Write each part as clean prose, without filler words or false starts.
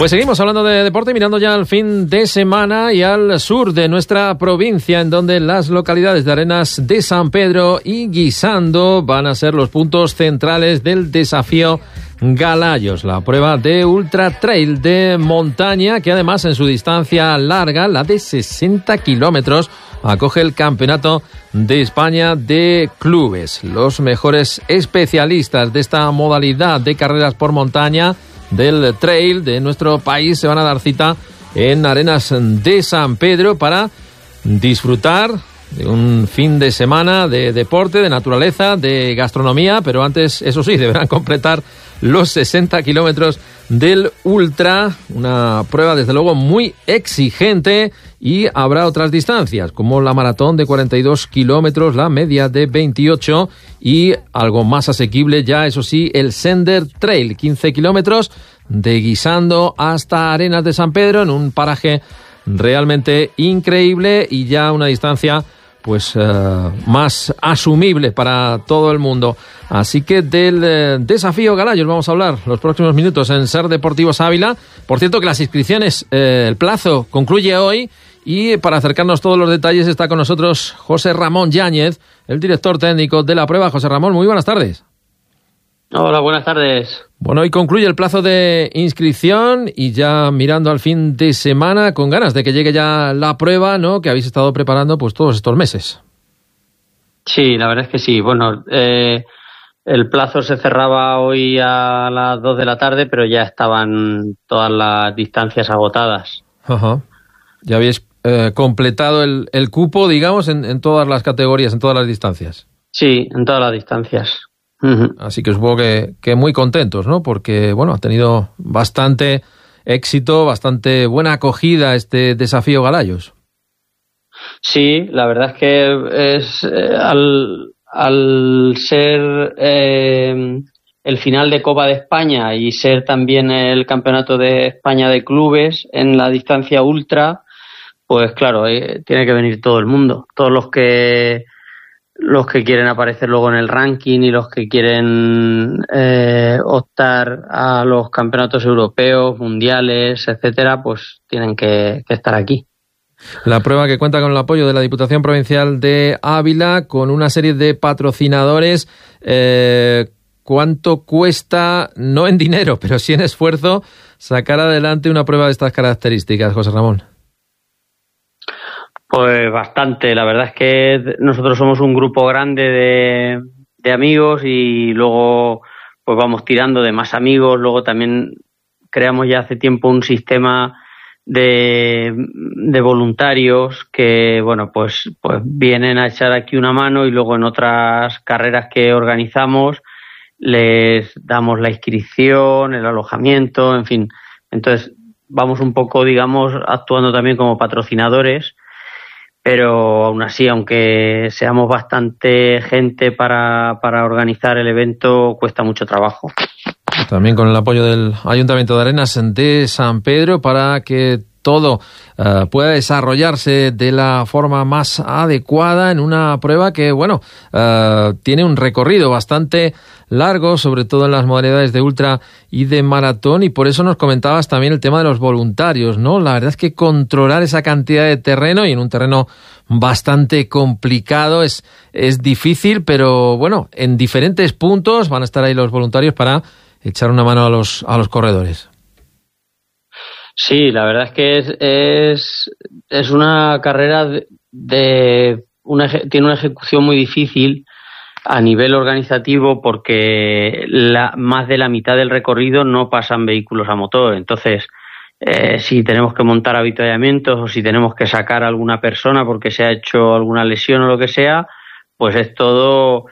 Pues seguimos hablando de deporte, mirando ya al fin de semana y al sur de nuestra provincia, en donde las localidades de Arenas de San Pedro y Guisando van a ser los puntos centrales del desafío Galayos, la prueba de ultra trail de montaña que además en su distancia larga, la de 60 kilómetros, acoge el Campeonato de España de Clubes. Los mejores especialistas de esta modalidad de carreras por montaña del trail de nuestro país se van a dar cita en Arenas de San Pedro para disfrutar de un fin de semana de deporte, de naturaleza, de gastronomía, pero antes, eso sí, deberán completar los 60 kilómetros del ultra, una prueba desde luego muy exigente, y habrá otras distancias como la maratón de 42 kilómetros, la media de 28 y algo más asequible ya, eso sí, el Sender Trail, 15 kilómetros de Guisando hasta Arenas de San Pedro en un paraje realmente increíble y ya una distancia pues más asumible para todo el mundo. Así que del desafío Galayos vamos a hablar los próximos minutos en Ser Deportivos Ávila. Por cierto que las inscripciones, el plazo concluye hoy, y para acercarnos todos los detalles está con nosotros José Ramón Yáñez, el director técnico de la prueba. José Ramón, muy buenas tardes. Hola, buenas tardes. Bueno, hoy concluye el plazo de inscripción y ya mirando al fin de semana con ganas de que llegue ya la prueba, ¿no?, que habéis estado preparando pues todos estos meses. Sí, la verdad es que sí. Bueno, el plazo se cerraba hoy a las 2 de la tarde, pero ya estaban todas las distancias agotadas. Ajá. Ya habéis completado el cupo, digamos, en todas las categorías, en todas las distancias. Sí, en todas las distancias. Así que supongo que muy contentos, ¿no? Porque, bueno, ha tenido bastante éxito, bastante buena acogida este desafío Galayos. Sí, la verdad es que al ser el final de Copa de España y ser también el Campeonato de España de Clubes en la distancia ultra, pues claro, tiene que venir todo el mundo, todos los que quieren aparecer luego en el ranking y los que quieren optar a los campeonatos europeos, mundiales, etcétera, pues tienen que estar aquí. La prueba que cuenta con el apoyo de la Diputación Provincial de Ávila, con una serie de patrocinadores. ¿Cuánto cuesta, no en dinero, pero sí en esfuerzo, sacar adelante una prueba de estas características, José Ramón? Pues bastante. La verdad es que nosotros somos un grupo grande de amigos y luego pues vamos tirando de más amigos. Luego también creamos ya hace tiempo un sistema de voluntarios que, bueno, pues vienen a echar aquí una mano y luego en otras carreras que organizamos les damos la inscripción, el alojamiento, en fin. Entonces vamos un poco, digamos, actuando también como patrocinadores. Pero aún así, aunque seamos bastante gente para organizar el evento, cuesta mucho trabajo. También con el apoyo del Ayuntamiento de Arenas de San Pedro para que todo pueda desarrollarse de la forma más adecuada en una prueba que, bueno, tiene un recorrido bastante largo, sobre todo en las modalidades de ultra y de maratón, y por eso nos comentabas también el tema de los voluntarios, ¿no? La verdad es que controlar esa cantidad de terreno, y en un terreno bastante complicado, es difícil, pero bueno, en diferentes puntos van a estar ahí los voluntarios para echar una mano a los corredores. Sí, la verdad es que es una carrera tiene una ejecución muy difícil a nivel organizativo porque más de la mitad del recorrido no pasan vehículos a motor. Entonces, si tenemos que montar avituallamientos o si tenemos que sacar a alguna persona porque se ha hecho alguna lesión o lo que sea, pues es todo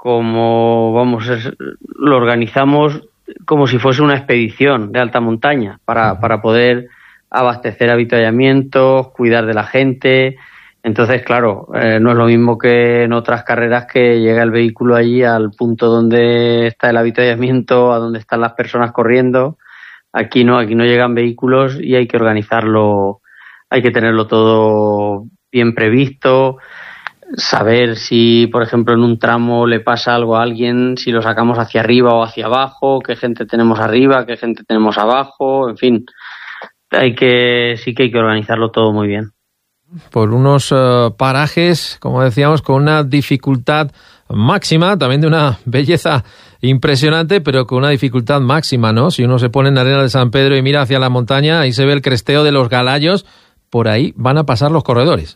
lo organizamos como si fuese una expedición de alta montaña para poder abastecer avituallamientos, cuidar de la gente. Entonces, claro, no es lo mismo que en otras carreras que llega el vehículo allí al punto donde está el avituallamiento, a donde están las personas corriendo. Aquí no llegan vehículos y hay que organizarlo, hay que tenerlo todo bien previsto, saber si, por ejemplo, en un tramo le pasa algo a alguien, si lo sacamos hacia arriba o hacia abajo, qué gente tenemos arriba, qué gente tenemos abajo, en fin. sí que hay que organizarlo todo muy bien. Por unos parajes, como decíamos, con una dificultad máxima, también de una belleza impresionante, pero con una dificultad máxima, ¿no? Si uno se pone en Arenas de San Pedro y mira hacia la montaña, ahí se ve el cresteo de los Galayos, por ahí van a pasar los corredores.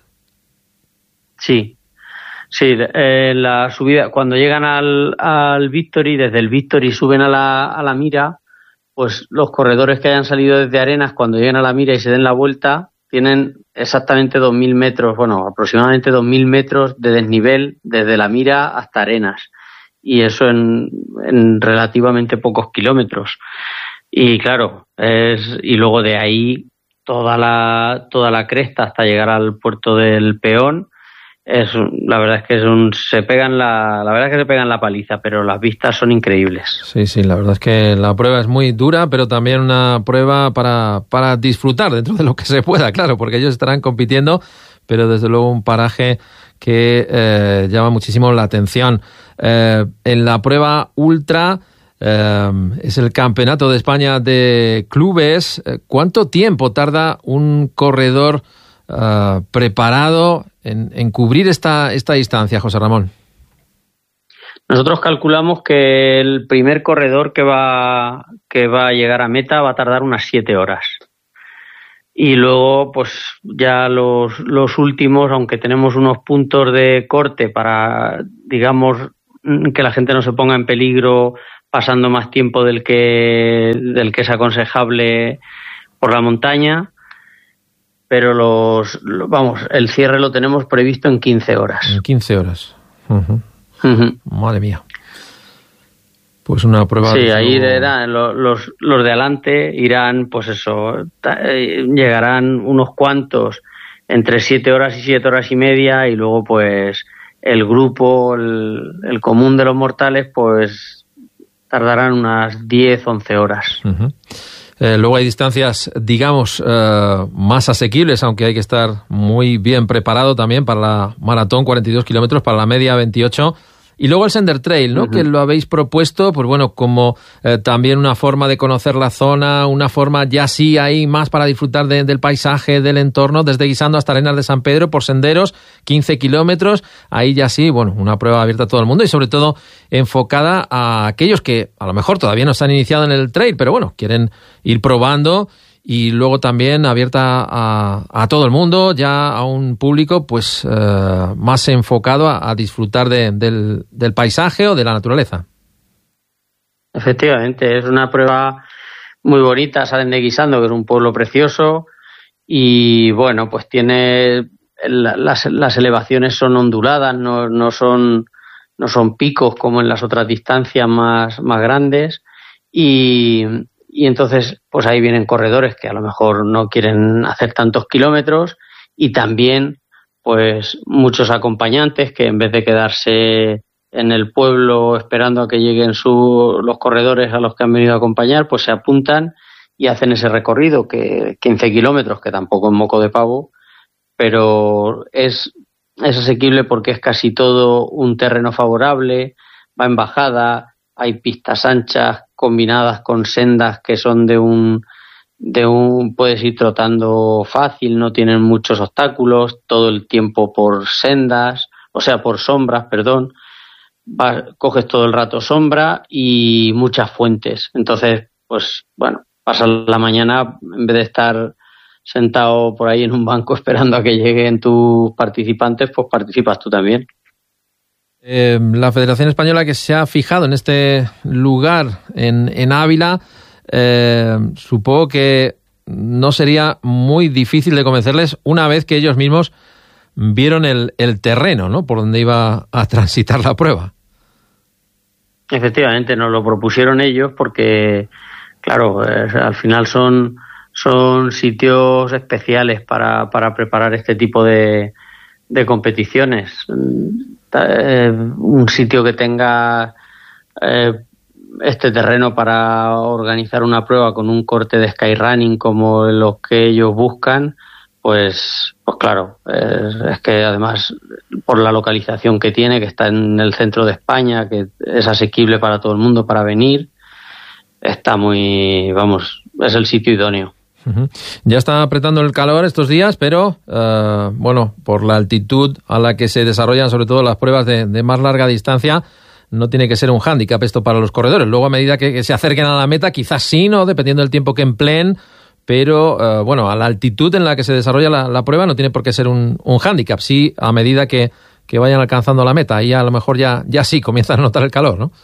Sí, la subida, cuando llegan al Victory, desde el Victory suben a la mira, pues los corredores que hayan salido desde Arenas, cuando lleguen a la mira y se den la vuelta, tienen exactamente 2.000 metros, bueno, aproximadamente 2.000 metros de desnivel desde la mira hasta Arenas. Y eso en relativamente pocos kilómetros. Y claro, y luego de ahí toda la cresta hasta llegar al puerto del Peón. La verdad es que se pegan la paliza, pero las vistas son increíbles. Sí, la verdad es que la prueba es muy dura, pero también una prueba para disfrutar dentro de lo que se pueda, claro, porque ellos estarán compitiendo, pero desde luego un paraje que llama muchísimo la atención. En la prueba ultra es el Campeonato de España de Clubes. ¿Cuánto tiempo tarda un corredor preparado en cubrir esta distancia, José Ramón? Nosotros calculamos que el primer corredor que va a llegar a meta va a tardar unas 7 horas. Y luego, pues ya los últimos, aunque tenemos unos puntos de corte para, digamos, que la gente no se ponga en peligro pasando más tiempo del que es aconsejable por la montaña, pero el cierre lo tenemos previsto en 15 horas. En 15 horas. Madre mía. Pues una prueba... Sí, ahí los de adelante irán, pues eso, llegarán unos cuantos entre 7 horas y 7 horas y media, y luego pues el grupo, el común de los mortales, pues tardarán unas 10, 11 horas. Luego hay distancias, digamos, más asequibles, aunque hay que estar muy bien preparado también para la maratón, 42 kilómetros, para la media 28. Y luego el Sender Trail, ¿no? Que lo habéis propuesto, pues bueno, como también una forma de conocer la zona, una forma ya sí ahí más para disfrutar del paisaje, del entorno, desde Guisando hasta Arenas de San Pedro, por senderos, 15 kilómetros, ahí ya sí, bueno, una prueba abierta a todo el mundo y sobre todo enfocada a aquellos que a lo mejor todavía no se han iniciado en el trail, pero bueno, quieren ir probando. Y luego también abierta a todo el mundo, ya a un público pues más enfocado a disfrutar del paisaje o de la naturaleza. Efectivamente, es una prueba muy bonita. Salen de Guisando, que es un pueblo precioso, y bueno, pues tiene las elevaciones son onduladas, no son picos como en las otras distancias más grandes, y entonces, pues ahí vienen corredores que a lo mejor no quieren hacer tantos kilómetros, y también, pues, muchos acompañantes que en vez de quedarse en el pueblo esperando a que lleguen los corredores a los que han venido a acompañar, pues se apuntan y hacen ese recorrido, que 15 kilómetros, que tampoco es moco de pavo, pero es asequible porque es casi todo un terreno favorable, va en bajada, hay pistas anchas combinadas con sendas que son puedes ir trotando fácil, no tienen muchos obstáculos, todo el tiempo por sombras, coges todo el rato sombra y muchas fuentes. Entonces, pues bueno, pasas la mañana, en vez de estar sentado por ahí en un banco esperando a que lleguen tus participantes, pues participas tú también. La Federación Española, que se ha fijado en este lugar en Ávila, supongo que no sería muy difícil de convencerles una vez que ellos mismos vieron el terreno, ¿no?, por donde iba a transitar la prueba. Efectivamente, nos lo propusieron ellos porque, claro, al final son sitios especiales para preparar este tipo de competiciones. Un sitio que tenga este terreno para organizar una prueba con un corte de skyrunning como los que ellos buscan, pues claro, es que además por la localización que tiene, que está en el centro de España, que es asequible para todo el mundo para venir, está es el sitio idóneo. Ya está apretando el calor estos días, pero bueno, por la altitud a la que se desarrollan sobre todo las pruebas de más larga distancia, no tiene que ser un hándicap esto para los corredores. Luego, a medida que se acerquen a la meta, quizás sí, ¿no? Dependiendo del tiempo que empleen, pero bueno, a la altitud en la que se desarrolla la prueba no tiene por qué ser un hándicap. Sí, a medida que vayan alcanzando la meta, ahí a lo mejor ya sí comienzan a notar el calor, ¿no?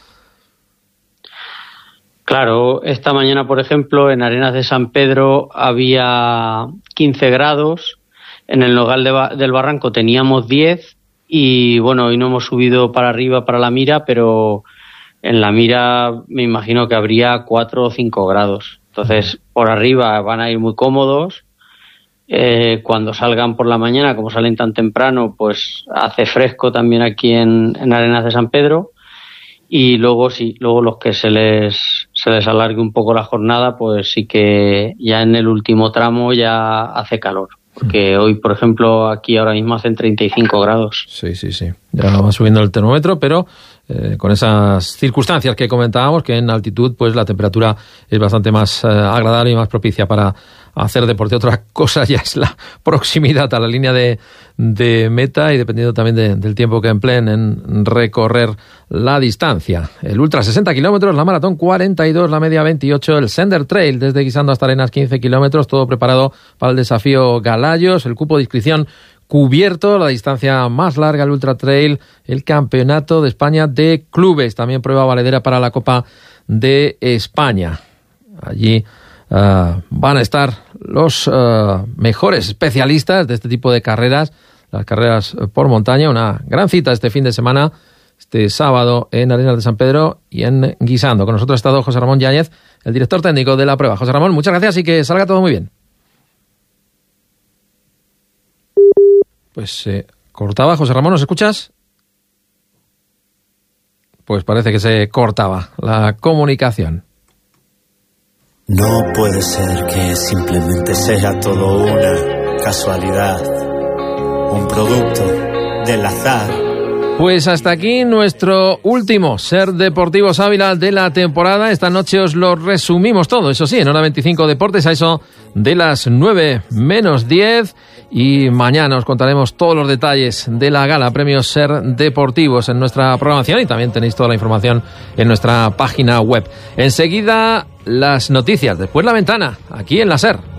Claro, esta mañana, por ejemplo, en Arenas de San Pedro había 15 grados, en el Nogal del Barranco teníamos 10 y bueno, hoy no hemos subido para arriba para la Mira, pero en la Mira me imagino que habría 4 o 5 grados. Entonces, por arriba van a ir muy cómodos. Cuando salgan por la mañana, como salen tan temprano, pues hace fresco también aquí en Arenas de San Pedro. Y luego los que se les alargue un poco la jornada, pues sí que ya en el último tramo ya hace calor. Porque hoy, por ejemplo, aquí ahora mismo hacen 35 grados. Sí. Ya va subiendo el termómetro, pero con esas circunstancias que comentábamos, que en altitud pues la temperatura es bastante más agradable y más propicia para hacer deporte. Otra cosa ya es la proximidad a la línea de meta y dependiendo también del tiempo que empleen en recorrer la distancia. El ultra 60 kilómetros, la maratón 42, la media 28, el Sender Trail desde Guisando hasta Arenas 15 kilómetros, todo preparado para el desafío Galayos, el cupo de inscripción cubierto, la distancia más larga, el Ultra Trail, el Campeonato de España de Clubes, también prueba valedera para la Copa de España. Allí van a estar los mejores especialistas de este tipo de carreras, las carreras por montaña, una gran cita este fin de semana, este sábado en Arenas de San Pedro y en Guisando. Con nosotros ha estado José Ramón Yáñez, el director técnico de la prueba. José Ramón, muchas gracias y que salga todo muy bien. Pues se cortaba. José Ramón, ¿nos escuchas? Pues parece que se cortaba la comunicación. No puede ser que simplemente sea todo una casualidad, un producto del azar. Pues hasta aquí nuestro último Ser Deportivos Ávila de la temporada. Esta noche os lo resumimos todo, eso sí, en Hora 25 Deportes, a eso de las 9 menos 10. Y mañana os contaremos todos los detalles de la gala Premios Ser Deportivos en nuestra programación y también tenéis toda la información en nuestra página web. Enseguida las noticias, después la ventana, aquí en la Ser.